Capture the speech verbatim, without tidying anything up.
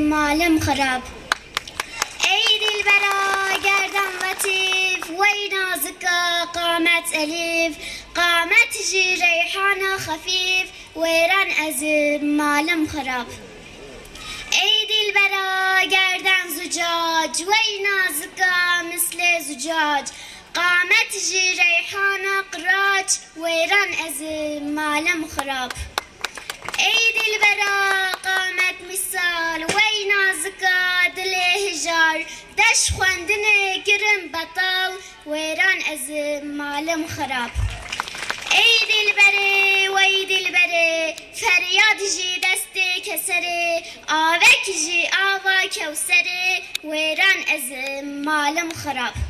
مالم خراب. ای دلبرا گردن لطیف وی نازکا قامت الیف، قامت جی ریحان خفیف ویران از مالم خراب. ای دلبرا گردن زجاج وی نازکا مثل زجاج، قامت جی ریحان قراج ویران از مالم خراب. ای دلبرا قامت مثال وی نازکا دل هجار، دش خواندن گرم بطال ویران از مالم خراب. ای دلبره وی دلبره فریاد جی دست کسره، آوک جی آوا کوسره ویران از مالم خراب.